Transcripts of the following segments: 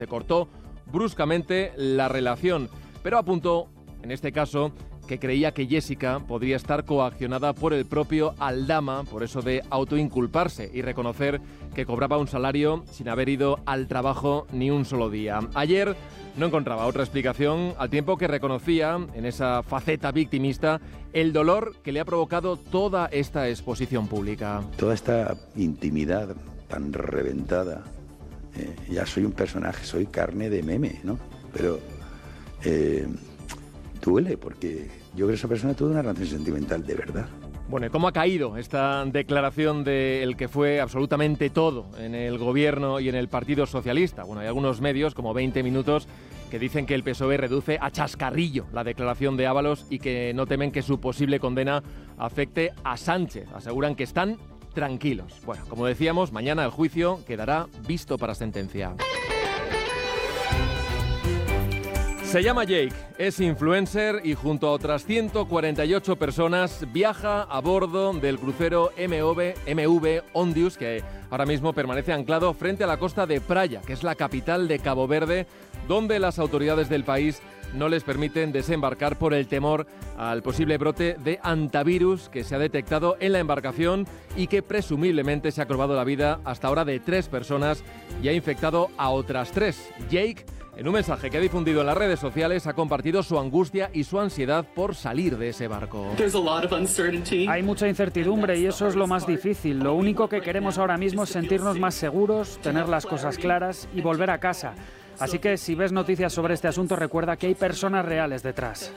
Se cortó bruscamente la relación, pero apuntó, en este caso, que creía que Jessica podría estar coaccionada por el propio Aldama, por eso de autoinculparse y reconocer que cobraba un salario sin haber ido al trabajo ni un solo día. Ayer no encontraba otra explicación, al tiempo que reconocía, en esa faceta victimista, el dolor que le ha provocado toda esta exposición pública. Toda esta intimidad tan reventada, ya soy un personaje, soy carne de meme, ¿no? Pero duele, porque yo creo que esa persona tuvo una relación sentimental de verdad. Bueno, ¿y cómo ha caído esta declaración del que fue absolutamente todo en el gobierno y en el Partido Socialista? Bueno, hay algunos medios, como 20 Minutos, que dicen que el PSOE reduce a chascarrillo la declaración de Ábalos y que no temen que su posible condena afecte a Sánchez. Aseguran que están tranquilos. Bueno, como decíamos, mañana el juicio quedará visto para sentencia. Se llama Jake, es influencer y junto a otras 148 personas viaja a bordo del crucero MV Ondius, que ahora mismo permanece anclado frente a la costa de Praia, que es la capital de Cabo Verde, donde las autoridades del país no les permiten desembarcar por el temor al posible brote de hantavirus que se ha detectado en la embarcación y que presumiblemente se ha cobrado la vida hasta ahora de 3 personas y ha infectado a otras 3. Jake, en un mensaje que ha difundido en las redes sociales, ha compartido su angustia y su ansiedad por salir de ese barco. Hay mucha incertidumbre y eso es lo más difícil. Lo único que queremos ahora mismo es sentirnos más seguros, tener las cosas claras y volver a casa. Así que si ves noticias sobre este asunto, recuerda que hay personas reales detrás.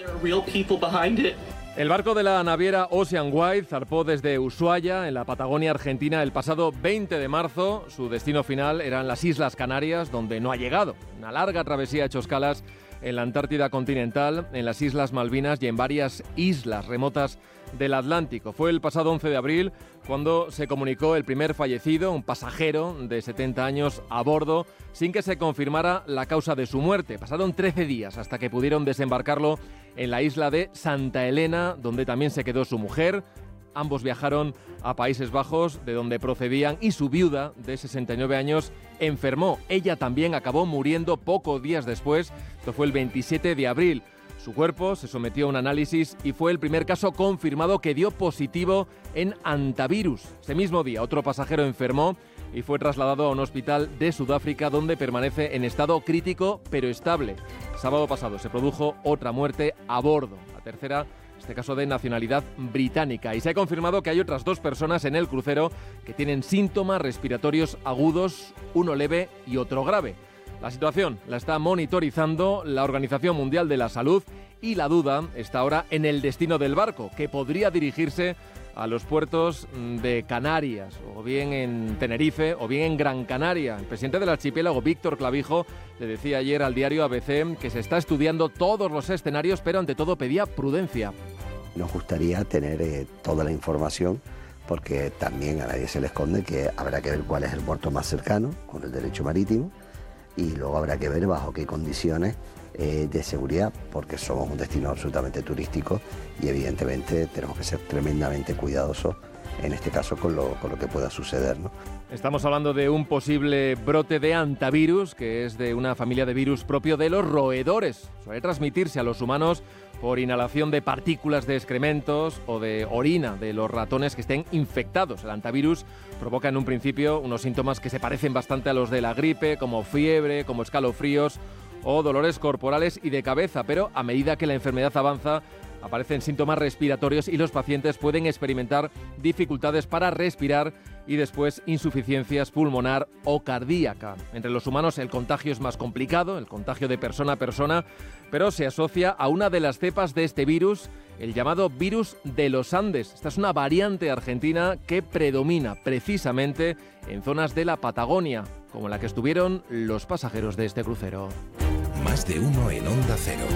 El barco de la naviera Ocean Wide zarpó desde Ushuaia, en la Patagonia Argentina, el pasado 20 de marzo. Su destino final eran las Islas Canarias, donde no ha llegado. Una larga travesía ha hecho escalas en la Antártida continental, en las Islas Malvinas y en varias islas remotas del Atlántico. Fue el pasado 11 de abril cuando se comunicó el primer fallecido, un pasajero de 70 años a bordo, sin que se confirmara la causa de su muerte. Pasaron 13 días hasta que pudieron desembarcarlo en la isla de Santa Elena, donde también se quedó su mujer. Ambos viajaron a Países Bajos, de donde procedían, y su viuda, de 69 años, enfermó. Ella también acabó muriendo pocos días después. Esto fue el 27 de abril. Su cuerpo se sometió a un análisis y fue el primer caso confirmado que dio positivo en hantavirus. Ese mismo día, otro pasajero enfermó y fue trasladado a un hospital de Sudáfrica, donde permanece en estado crítico pero estable. Sábado pasado se produjo otra muerte a bordo, la tercera, este caso de nacionalidad británica. Y se ha confirmado que hay otras 2 personas en el crucero que tienen síntomas respiratorios agudos, uno leve y otro grave. La situación la está monitorizando la Organización Mundial de la Salud y la duda está ahora en el destino del barco, que podría dirigirse a los puertos de Canarias, o bien en Tenerife, o bien en Gran Canaria. El presidente del archipiélago, Víctor Clavijo, le decía ayer al diario ABC que se está estudiando todos los escenarios, pero ante todo pedía prudencia. Nos gustaría tener toda la información, porque también a nadie se le esconde que habrá que ver cuál es el puerto más cercano, con el derecho marítimo, y luego habrá que ver bajo qué condiciones de seguridad, porque somos un destino absolutamente turístico y evidentemente tenemos que ser tremendamente cuidadosos en este caso con lo que pueda suceder, ¿no? Estamos hablando de un posible brote de hantavirus, que es de una familia de virus propio de los roedores. Suele transmitirse a los humanos por inhalación de partículas de excrementos o de orina de los ratones que estén infectados. El hantavirus provoca en un principio unos síntomas que se parecen bastante a los de la gripe, como fiebre, como escalofríos o dolores corporales y de cabeza, pero a medida que la enfermedad avanza, aparecen síntomas respiratorios y los pacientes pueden experimentar dificultades para respirar y después insuficiencias pulmonar o cardíaca. Entre los humanos el contagio es más complicado, el contagio de persona a persona, pero se asocia a una de las cepas de este virus, el llamado virus de los Andes. Esta es una variante argentina que predomina precisamente en zonas de la Patagonia, como la que estuvieron los pasajeros de este crucero. Más de uno en Onda Cero.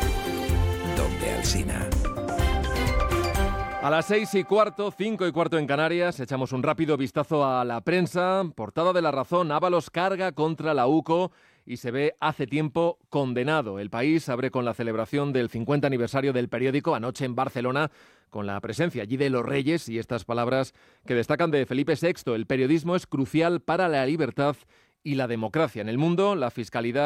Donde Alsina. A las 6:15, 5:15 en Canarias, echamos un rápido vistazo a la prensa. Portada de La Razón: Ábalos carga contra la UCO y se ve hace tiempo condenado. El País abre con la celebración del 50 aniversario del periódico, anoche en Barcelona, con la presencia allí de los Reyes y estas palabras que destacan de Felipe VI: el periodismo es crucial para la libertad y la democracia. En El Mundo, la Fiscalía